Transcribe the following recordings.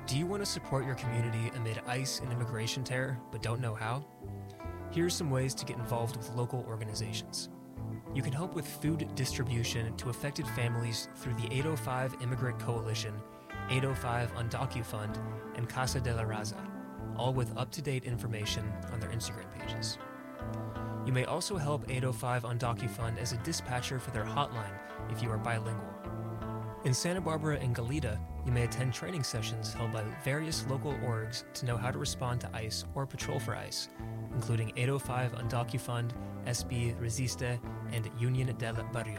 Do you want to support your community amid ICE and immigration terror, but don't know how? Here are some ways to get involved with local organizations. You can help with food distribution to affected families through the 805 Immigrant Coalition, 805 Undocufund, and Casa de la Raza, all with up-to-date information on their Instagram pages. You may also help 805 Undocufund as a dispatcher for their hotline if you are bilingual. In Santa Barbara and Goleta, you may attend training sessions held by various local orgs to know how to respond to ICE or patrol for ICE, including 805 Undocufund, SB Resiste, and Union del Barrio.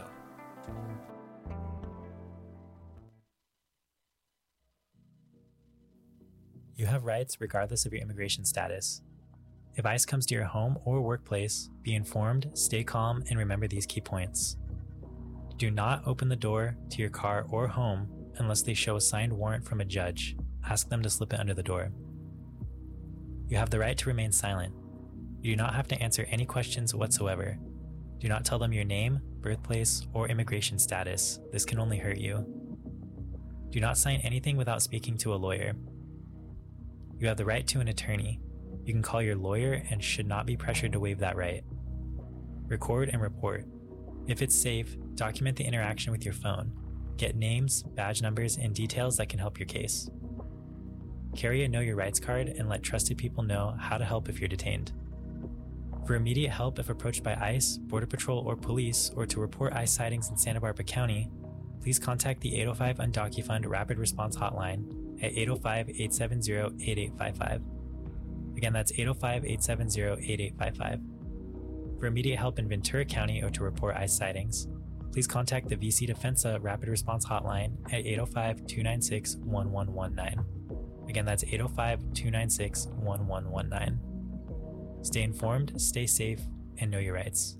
You have rights regardless of your immigration status. If ICE comes to your home or workplace, be informed, stay calm, and remember these key points. Do not open the door to your car or home unless they show a signed warrant from a judge. Ask them to slip it under the door. You have the right to remain silent. You do not have to answer any questions whatsoever. Do not tell them your name, birthplace, or immigration status. This can only hurt you. Do not sign anything without speaking to a lawyer. You have the right to an attorney. You can call your lawyer and should not be pressured to waive that right. Record and report. If it's safe, document the interaction with your phone. Get names, badge numbers, and details that can help your case. Carry a Know Your Rights card and let trusted people know how to help if you're detained. For immediate help if approached by ICE, Border Patrol, or police, or to report ICE sightings in Santa Barbara County, please contact the 805 Undocufund Rapid Response Hotline at 805-870-8855. Again, that's 805-870-8855. For immediate help in Ventura County or to report ICE sightings, please contact the VC Defensa Rapid Response Hotline at 805-296-1119. Again, that's 805-296-1119. Stay informed, stay safe, and know your rights.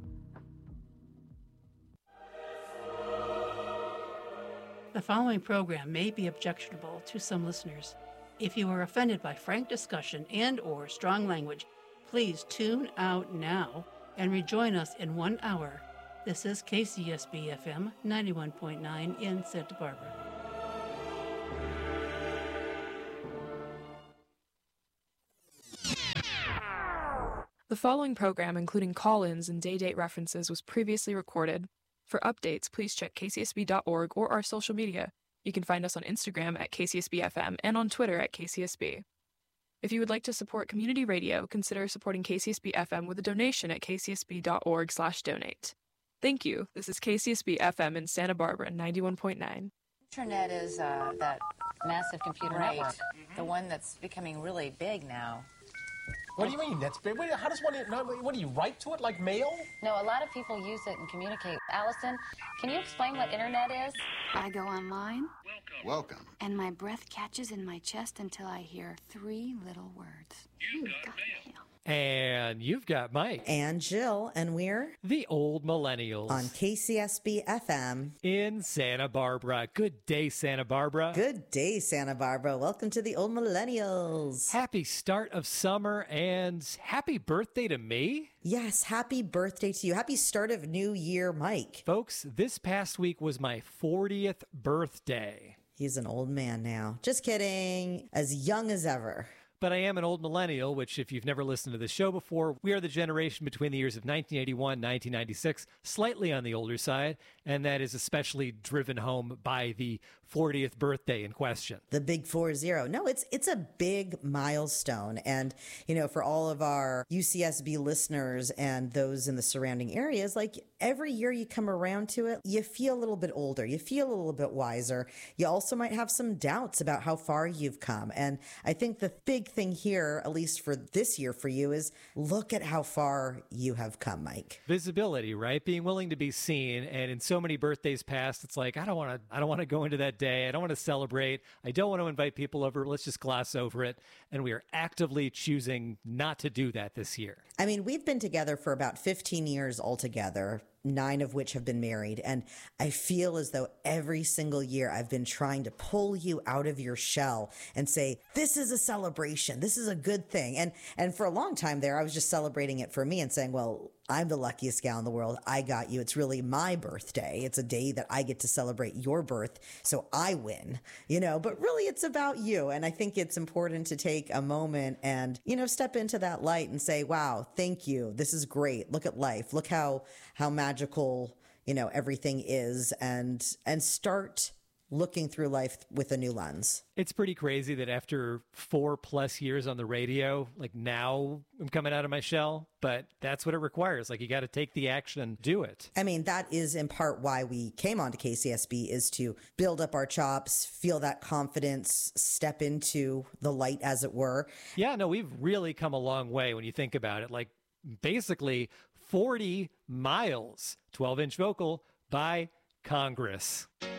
The following program may be objectionable to some listeners. If you are offended by frank discussion and/or strong language, please tune out now and rejoin us in 1 hour. This is KCSB FM 91.9 in Santa Barbara. The following program, including call-ins and day-date references, was previously recorded. For updates, please check kcsb.org or our social media. You can find us on Instagram at KCSB FM and on Twitter at KCSB. If you would like to support community radio, consider supporting KCSB FM with a donation at kcsb.org/donate. Thank you. This is KCSB FM in Santa Barbara, 91.9. Internet is that massive computer network, the one that's becoming really big now. What do you mean? That's big. How does one? What do you write to it like mail? No, a lot of people use it and communicate. Allison, can you explain what internet is? I go online. Welcome. And my breath catches in my chest until I hear 3 little words. You've got mail. And you've got Mike. And Jill. And we're the Old Millennials. On KCSB FM. In Santa Barbara. Good day, Santa Barbara. Good day, Santa Barbara. Welcome to the Old Millennials. Happy start of summer and happy birthday to me. Yes, happy birthday to you. Happy start of new year, Mike. Folks, this past week was my 40th birthday. He's an old man now. Just kidding. As young as ever. But I am an old millennial, which if you've never listened to the show before, we are the generation between the years of 1981 and 1996, slightly on the older side, and that is especially driven home by the 40th birthday in question. The big 40. No, it's a big milestone. And, you know, for all of our UCSB listeners and those in the surrounding areas, like every year you come around to it, you feel a little bit older. You feel a little bit wiser. You also might have some doubts about how far you've come. And I think the big thing here, at least for this year for you, is look at how far you have come, Mike. Visibility, right? Being willing to be seen. And in so many birthdays past, it's like, I don't want to go into that day. I don't want to celebrate. I don't want to invite people over. Let's just gloss over it. And we are actively choosing not to do that this year. I mean, we've been together for about 15 years altogether, 9 of which have been married. And I feel as though every single year I've been trying to pull you out of your shell and say, this is a celebration. This is a good thing. And for a long time there, I was just celebrating it for me and saying, well, I'm the luckiest gal in the world. I got you. It's really my birthday. It's a day that I get to celebrate your birth. So I win, but really it's about you. And I think it's important to take a moment and, step into that light and say, wow, thank you. This is great. Look at life. Look how magical, everything is, and start looking through life with a new lens. It's pretty crazy that after 4+ years on the radio, like now I'm coming out of my shell, but that's what it requires. Like you got to take the action, do it. I mean, that is in part why we came onto KCSB, is to build up our chops, feel that confidence, step into the light, as it were. Yeah, no, we've really come a long way when you think about it. Like basically 40 miles, 12-inch vocal by Congress.